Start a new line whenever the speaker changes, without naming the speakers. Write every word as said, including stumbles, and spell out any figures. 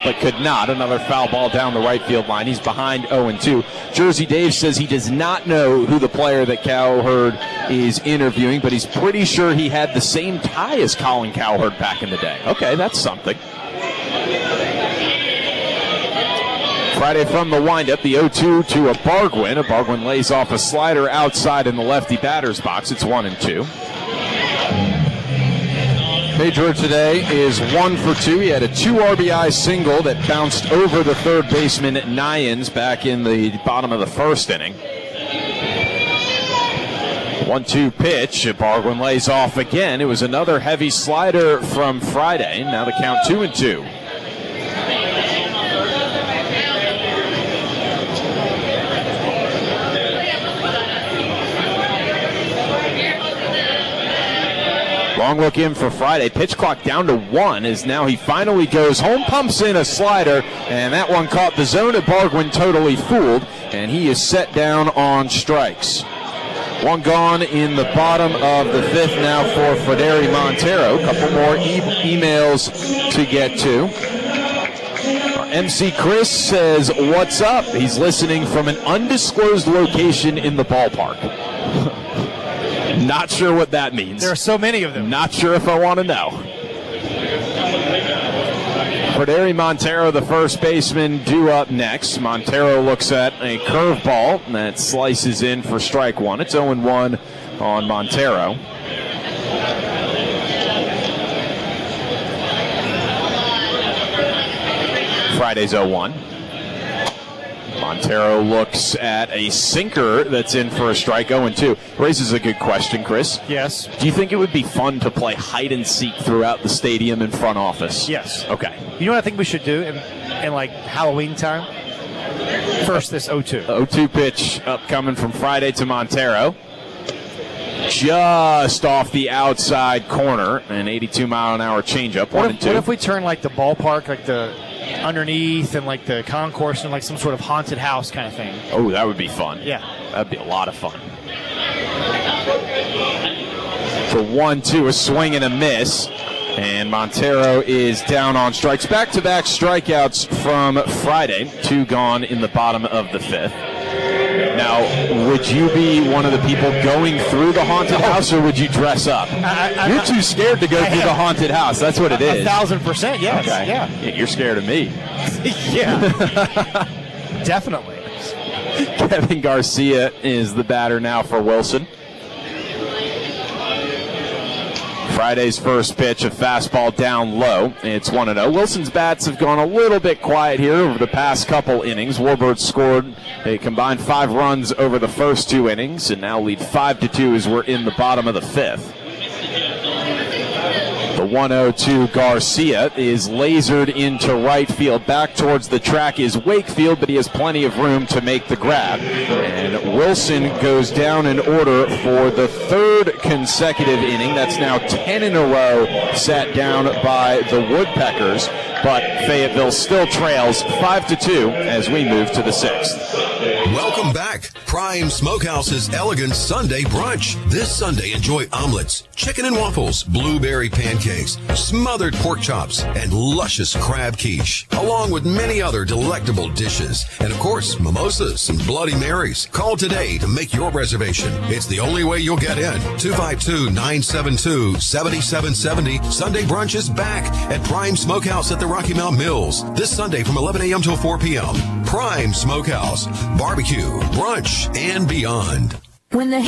but could not. Another foul ball down the right field line. He's behind oh and two. Jersey Dave says he does not know who the player that Cowherd is interviewing, but he's pretty sure he had the same tie as Colin Cowherd back in the day. Okay, that's something. Friday from the windup, the oh two to a Bargwin. A Bargwin lays off a slider outside in the lefty batter's box. It's one and two. Pedro today is one for two. He had a two R B I single that bounced over the third baseman Nyans back in the bottom of the first inning. one two pitch. Bargwin lays off again. It was another heavy slider from Friday. Now the count two and two. Long look in for Friday. Pitch clock down to one as now he finally goes home, pumps in a slider, and that one caught the zone at Bargwin, totally fooled, and he is set down on strikes. One gone in the bottom of the fifth now for Frederi Montero. A couple more e- emails to get to. Our M C Chris says, what's up? He's listening from an undisclosed location in the ballpark. Not sure what that means.
There are so many of them.
Not sure if I want to know. Frederi Montero, the first baseman, due up next. Montero looks at a curveball that slices in for strike one. It's oh and one on Montero. Friday's oh one. Montero looks at a sinker that's in for a strike, oh and two. Raises a good question, Chris.
Yes.
Do you think it would be fun to play hide and seek throughout the stadium and front office?
Yes.
Okay.
You know what I think we should do in, in like Halloween time? First, this oh two.
oh two pitch upcoming from Friday to Montero. Just off the outside corner, an eighty-two mile an hour changeup, one
what
and
if,
two.
What if we turn like the ballpark, like the underneath and like the concourse and like some sort of haunted house kind of thing?
Oh, that would be fun.
Yeah.
That'd be a lot of fun. For one two, a swing and a miss. And Montero is down on strikes. Back-to-back strikeouts from Friday. Two gone in the bottom of the fifth. Now, would you be one of the people going through the haunted house, or would you dress up?
I, I,
You're
I,
too scared to go
I
through
am.
the haunted house. That's what it is.
A thousand percent, yes.
Okay.
Yeah.
Yeah, you're scared of me.
Yeah. Definitely.
Kevin Garcia is the batter now for Wilson. Friday's first pitch, a fastball down low. It's one and oh. Wilson's bats have gone a little bit quiet here over the past couple innings. Warbirds scored a combined five runs over the first two innings and now lead five to two as we're in the bottom of the fifth. The one oh two Garcia is lasered into right field. Back towards the track is Wakefield, but he has plenty of room to make the grab. And Wilson goes down in order for the third consecutive inning. That's now ten in a row sat down by the Woodpeckers. But Fayetteville still trails five to two as we move to the sixth.
Welcome back. Prime Smokehouse's Elegant Sunday Brunch. This Sunday, enjoy omelets, chicken and waffles, blueberry pancakes, smothered pork chops, and luscious crab quiche, along with many other delectable dishes. And, of course, mimosas and Bloody Marys. Call today to make your reservation. It's the only way you'll get in. two five two, nine seven two, seven seven seven zero. Sunday Brunch is back at Prime Smokehouse at the Rocky Mount Mills. This Sunday from eleven a.m. till four p.m. Prime Smokehouse. Barbecue, brunch, and beyond.
When the